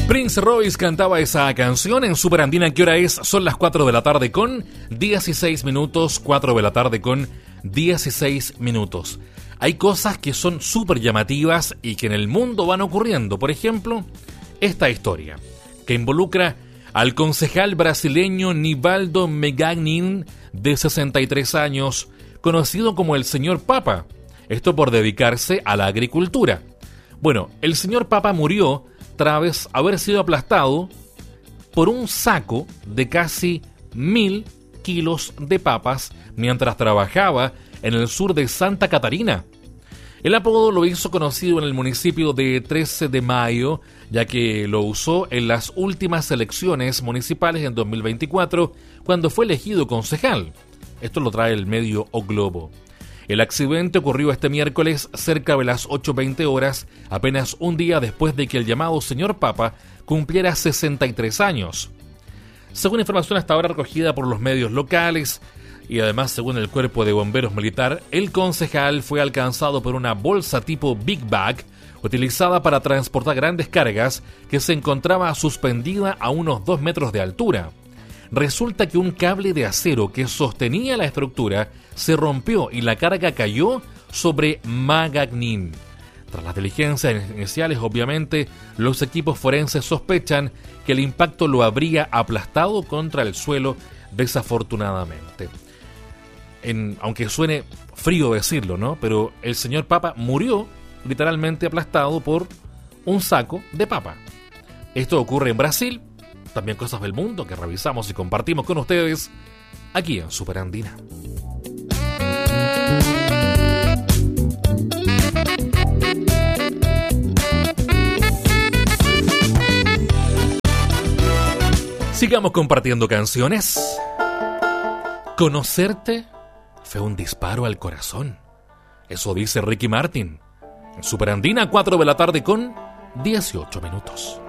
Prince Royce cantaba esa canción en Super Andina. ¿Qué hora es? Son las 4 de la tarde con 16 minutos. 4 de la tarde con 16 minutos. Hay cosas que son súper llamativas y que en el mundo van ocurriendo. Por ejemplo, esta historia, que involucra al concejal brasileño Nivaldo Megagnin, de 63 años, conocido como el señor Papa. Esto por dedicarse a la agricultura. Bueno, el señor Papa murió tras haber sido aplastado por un saco de casi 1.000 kilos de papas mientras trabajaba en el sur de Santa Catarina. El apodo lo hizo conocido en el municipio de 13 de Mayo, ya que lo usó en las últimas elecciones municipales en 2024, cuando fue elegido concejal. Esto lo trae el medio O Globo. El accidente ocurrió este miércoles cerca de las 8:20 horas, apenas un día después de que el llamado señor Papa cumpliera 63 años. Según información hasta ahora recogida por los medios locales y además según el cuerpo de bomberos militar, el concejal fue alcanzado por una bolsa tipo Big Bag utilizada para transportar grandes cargas que se encontraba suspendida a unos 2 metros de altura. Resulta que un cable de acero que sostenía la estructura se rompió y la carga cayó sobre Megagnin. Tras las diligencias iniciales, obviamente, los equipos forenses sospechan que el impacto lo habría aplastado contra el suelo desafortunadamente. Aunque suene frío decirlo, ¿no? Pero el señor Papa murió literalmente aplastado por un saco de papa. Esto ocurre en Brasil. También cosas del mundo que revisamos y compartimos con ustedes aquí en Super Andina. Sigamos compartiendo canciones. Conocerte fue un disparo al corazón. Eso dice Ricky Martin. En Super Andina, 4 de la tarde con 18 minutos.